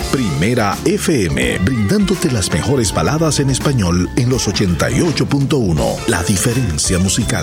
Primera FM, brindándote las mejores baladas en español en los 88.1. La diferencia musical.